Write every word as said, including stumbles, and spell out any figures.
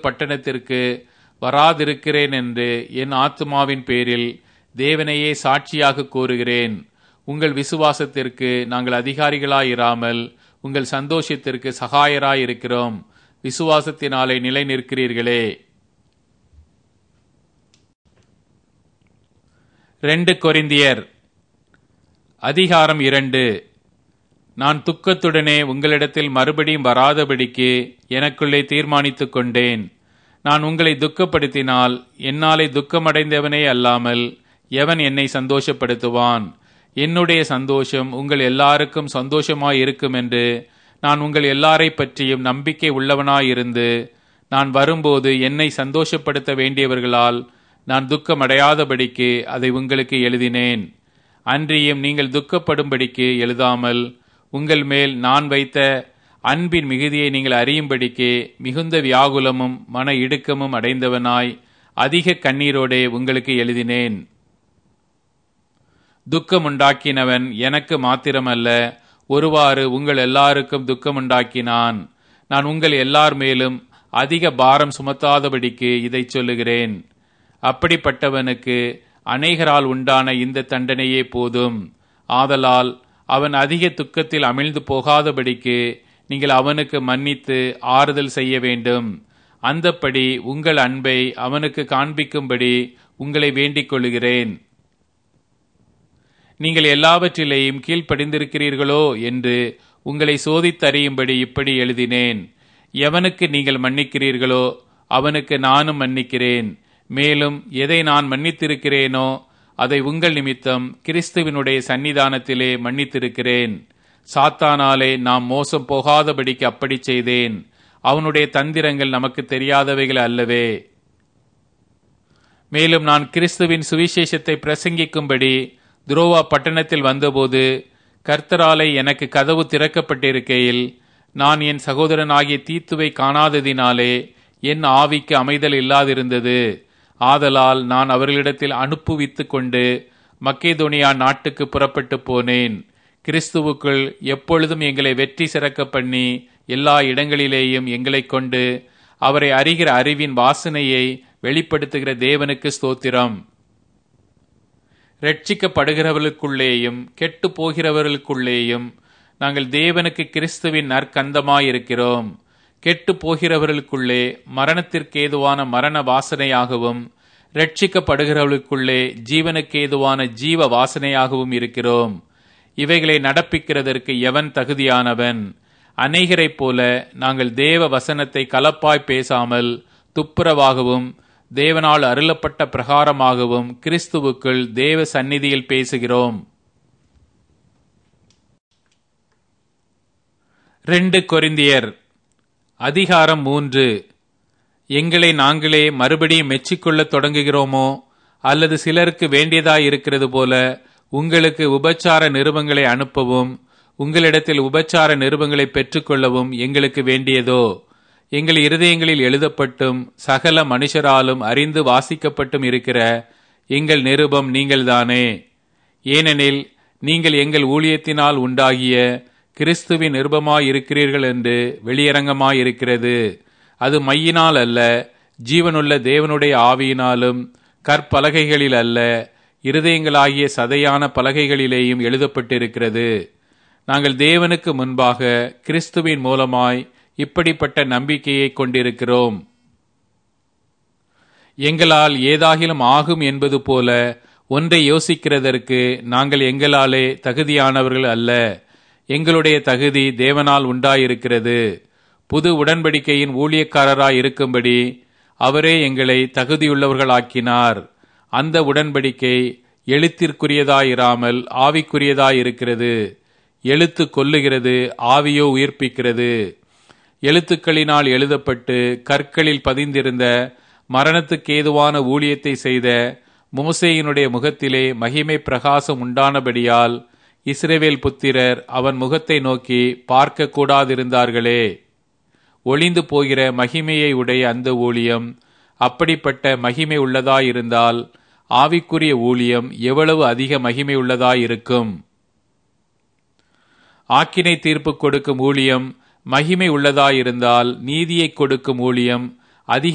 பட்டணத்திற்கு வராதிருக்கிறேன் என்று என் ஆத்துமாவின் பேரில் தேவனையே சாட்சியாக கூறுகிறேன். உங்கள் விசுவாசத்திற்கு நாங்கள் அதிகாரிகளாயிராமல் உங்கள் சந்தோஷத்திற்கு சகாயராயிருக்கிறோம். விசுவாசத்தினாலே நிலை நிற்கிறீர்களே. ரெண்டு கொரிந்தியர் அதிகாரம் இரண்டு. நான் துக்கத்துடனே உங்களிடத்தில் மறுபடியும் வராதபடிக்கு எனக்குள்ளே தீர்மானித்துக் கொண்டேன். நான் உங்களை துக்கப்படுத்தினால் என்னாலே துக்கமடைந்தவனே அல்லாமல் எவன் என்னை சந்தோஷப்படுத்துவான்? என்னுடைய சந்தோஷம் உங்கள் எல்லாருக்கும் சந்தோஷமாய் இருக்கும் என்று நான் உங்கள் எல்லாரை பற்றியும் நம்பிக்கை உள்ளவனாயிருந்து, நான் வரும்போது என்னை சந்தோஷப்படுத்த வேண்டியவர்களால் நான் துக்கமடையாதபடிக்கு அதை உங்களுக்கு எழுதினேன். அன்றியும் நீங்கள் துக்கப்படும்படிக்கு எழுதாமல் உங்கள் மேல் நான் வைத்த அன்பின் மிகுதியை நீங்கள் அறியும்படிக்கு மிகுந்த வியாகுலமும் மன இடுக்கமும் அடைந்தவனாய் அதிக கண்ணீரோடே உங்களுக்கு எழுதினேன். துக்கமுண்டாக்கினவன் எனக்கு மாத்திரமல்ல, ஒருவாறு உங்கள் எல்லாருக்கும் துக்கமுண்டாக்கினான். நான் உங்கள் எல்லார் மேலும் அதிக பாரம் சுமத்தாதபடிக்கு இதை சொல்லுகிறேன். அப்படிப்பட்டவனுக்கு அநேகரால் உண்டான இந்த தண்டனையே போதும். ஆதலால் அவன் அதிக துக்கத்தில் அமிழ்ந்து போகாதபடிக்கு நீங்கள் அவனுக்கு மன்னித்து ஆறுதல் செய்ய வேண்டும். அந்தப்படி உங்கள் அன்பை அவனுக்கு காண்பிக்கும்படி உங்களை வேண்டிக் கொள்கிறேன். நீங்கள் எல்லாவற்றிலேயும் கீழ்ப்படிந்திருக்கிறீர்களோ என்று உங்களை சோதித்தறியும்படி இப்படி எழுதினேன். எவனுக்கு நீங்கள் மன்னிக்கிறீர்களோ அவனுக்கு நானும் மன்னிக்கிறேன். மேலும் எதை நான் மன்னித்திருக்கிறேனோ அதை உங்கள் நிமித்தம் கிறிஸ்துவினுடைய சன்னிதானத்திலே மன்னித்திருக்கிறேன். சாத்தானாலே நாம் மோசம் போகாதபடிக்கு அப்படி செய்தேன். அவனுடைய தந்திரங்கள் நமக்கு தெரியாதவைகள் அல்லவே. மேலும் நான் கிறிஸ்துவின் சுவிசேஷத்தை பிரசங்கிக்கும்படி துரோவா பட்டணத்தில் வந்தபோது கர்த்தராலே எனக்கு கதவு திறக்கப்பட்டிருக்கையில் நான் என் சகோதரனாகிய தீத்துவை காணாததினாலே என் ஆவிக்கு அமைதல் இல்லாதிருந்தது. ஆதலால் நான் அவர்களிடத்தில் அனுப்புவித்து கொண்டு மக்கேதோனியா நாட்டுக்கு புறப்பட்டு போனேன். கிறிஸ்துவுக்குள் எப்பொழுதும் எங்களை வெற்றி சிறக்க பண்ணி எல்லா இடங்களிலேயும் எங்களை கொண்டு அவரை அறிகிற அறிவின் வாசனையை வெளிப்படுத்துகிற தேவனுக்கு ஸ்தோத்திரம். ரட்சிக்கப்படுகிறவர்களுக்குள்ளேயும் கெட்டு போகிறவர்களுக்குள்ளேயும் நாங்கள் தேவனுக்கு கிறிஸ்துவின் நற்கந்தமாயிருக்கிறோம். கெட்டு போகிறவர்களுக்குள்ளே மரணத்திற்கேதுவான மரண வாசனையாகவும் ரட்சிக்கப்படுகிறவர்களுக்குள்ளே ஜீவனுக்கேதுவான ஜீவ வாசனையாகவும் இருக்கிறோம். இவைகளை நடப்பிக்கிறதற்கு எவன் தகுதியானவன்? அநேகரைப் போல நாங்கள் தேவ வசனத்தை கலப்பாய் பேசாமல் துப்புரவாகவும் தேவனால் அருளப்பட்ட பிரகாரமாகவும் கிறிஸ்துவுக்குள் தேவ சந்நிதியில் பேசுகிறோம். ரெண்டு கொரிந்தியர் அதிகாரம் மூன்று. எங்களை நாங்களே மறுபடியும் மெச்சிக்கொள்ளத் தொடங்குகிறோமோ அல்லது சிலருக்கு வேண்டியதாயிருக்கிறது போல உங்களுக்கு உபச்சார நிருபங்களை அனுப்பவும் உங்களிடத்தில் உபச்சார நிருபங்களை பெற்றுக்கொள்ளவும் எங்களுக்கு வேண்டியதோ? எங்கள் இருதயங்களில் எழுதப்பட்டும் சகல மனுஷராலும் அறிந்து வாசிக்கப்பட்டும் இருக்கிற எங்கள் நிருபம் நீங்கள்தானே. ஏனெனில் நீங்கள் எங்கள் ஊழியத்தினால் உண்டாகிய கிறிஸ்துவின் நிருபமாயிருக்கிறீர்கள் என்று வெளியரங்கமாயிருக்கிறது. அது மையினால் அல்ல, ஜீவனுள்ள தேவனுடைய ஆவியினாலும் கற்பலகைகளில் அல்ல, இருதயங்களாகிய சதையான பலகைகளிலேயும் எழுதப்பட்டிருக்கிறது. நாங்கள் தேவனுக்கு முன்பாக கிறிஸ்துவின் மூலமாய் இப்படிப்பட்ட நம்பிக்கையை கொண்டிருக்கிறோம். எங்களால் ஏதாகிலும் ஆகும் என்பது போல ஒன்றை யோசிக்கிறதற்கு நாங்கள் எங்களாலே தகுதியானவர்கள் அல்ல. எங்களுடைய தகுதி தேவனால் உண்டாயிருக்கிறது. புது உடன்படிக்கையின் ஊழியக்காரராய் இருக்கும்படி அவரே எங்களை தகுதியுள்ளவர்களாக்கினார். அந்த உடன்படிக்கை எழுத்திற்குரியதாயிராமல் ஆவிக்குரியதாயிருக்கிறது. எழுத்து கொல்லுகிறது, ஆவியோ உயிர்ப்பிக்கிறது. எழுத்துக்களினால் எழுதப்பட்டு கற்களில் பதிந்திருந்த மரணத்துக்கேதுவான ஊழியத்தை செய்த மோசேயினுடைய முகத்திலே மகிமை பிரகாசம் உண்டானபடியால் இஸ்ரவேல் புத்திரர் அவன் முகத்தை நோக்கி பார்க்க கூடாதிருந்தார்களே. ஒளிந்து போகிற மகிமையை உடைய அந்த ஊழியம் அப்படிப்பட்ட மகிமை உள்ளதாயிருந்தால் ஆவிக்குரிய ஊழியம் எவ்வளவு அதிக மகிமை உள்ளதாயிருக்கும். ஆக்கினை தீர்ப்பு கொடுக்கும் ஊழியம் மகிமை உள்ளதாயிருந்தால் நீதியை கொடுக்கும் ஊழியம் அதிக